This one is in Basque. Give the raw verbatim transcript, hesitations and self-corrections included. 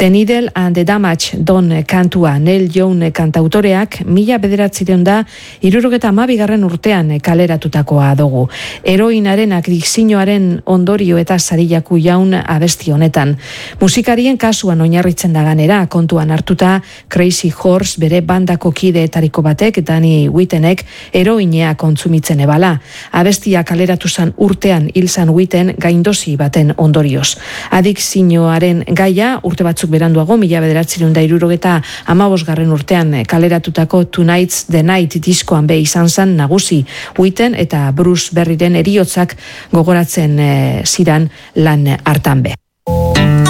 The Needle and the Damage Don kantua Neil Young kantautoreak mila bederatzireun da hirurogeta hamabigarren urtean kaleratutakoa dugu. Heroinaren adikzioaren ondorio eta sarilaku jaun abesti honetan. Musikarien kasuan oinarritzen da ganera, kontuan hartuta Crazy Horse bere bandako kideetariko batek, Danny Whitenek, heroinea kontsumitzen ebala. Abestia kaleratu zan urtean hil zan Whiten gaindosi baten ondorioz. Adikzioaren gaia urte batzuk beranduago, mila bederatzireun da hirurogeta hamabosgarren urtean kaleratutako Tonight's the Night diskoan be izan zan nagusi. Whiten eta Bruce Berryren heriotzak gogoratzen e, ziran lan hartan be.